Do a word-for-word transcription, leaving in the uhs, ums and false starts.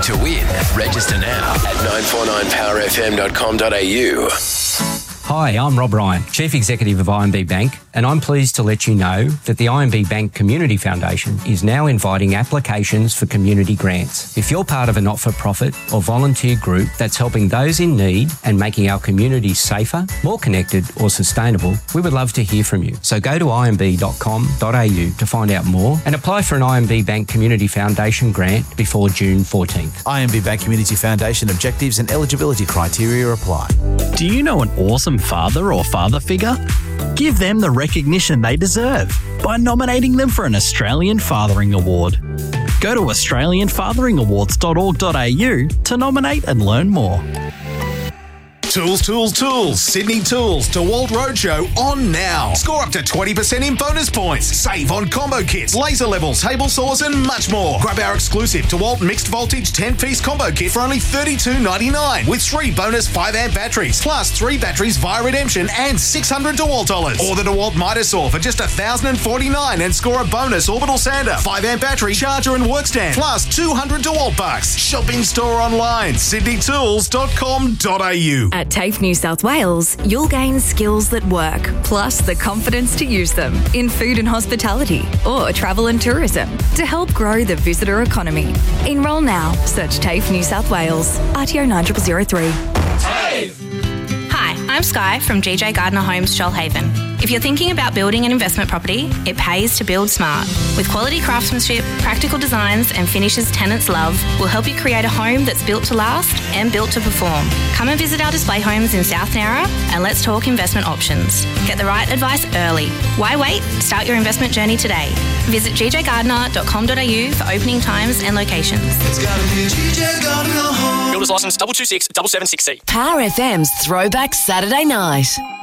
To win, register now at nine four nine power f m dot com dot a u. Hi, I'm Rob Ryan, Chief Executive of I M B Bank, and I'm pleased to let you know that the I M B Bank Community Foundation is now inviting applications for community grants. If you're part of a not-for-profit or volunteer group that's helping those in need and making our communities safer, more connected or sustainable, we would love to hear from you. So go to i m b dot com dot a u to find out more and apply for an I M B Bank Community Foundation grant before June fourteenth. I M B Bank Community Foundation objectives and eligibility criteria apply. Do you know an awesome father or father figure? Give them the recognition they deserve by nominating them for an Australian Fathering Award. Go to australian fathering awards dot org dot a u to nominate and learn more. Tools, Tools, Tools. Sydney Tools DeWalt Roadshow on now. Score up to twenty percent in bonus points. Save on combo kits, laser levels, table saws and much more. Grab our exclusive DeWalt Mixed Voltage ten-piece combo kit for only thirty-two ninety-nine with three bonus five amp batteries, plus three batteries via redemption and six hundred DeWalt dollars. Or the DeWalt Mitre Saw for just one thousand forty-nine and score a bonus orbital sander, five amp battery, charger and work stand, plus two hundred DeWalt bucks. Shop in store online, sydney tools dot com dot a u. At TAFE New South Wales, you'll gain skills that work, plus the confidence to use them in food and hospitality or travel and tourism to help grow the visitor economy. Enrol now. Search TAFE New South Wales. R T O nine zero zero three. TAFE! Hi, I'm Sky from G J Gardner Homes, Shoalhaven. If you're thinking about building an investment property, it pays to build smart. With quality craftsmanship, practical designs and finishes tenants love, we'll help you create a home that's built to last and built to perform. Come and visit our display homes in South Nowra and let's talk investment options. Get the right advice early. Why wait? Start your investment journey today. Visit g j gardner dot com dot a u for opening times and locations. It's gotta be G J Gardner Homes. Builders licence double two six double seven six C. Power F M's Throwback Saturday Night.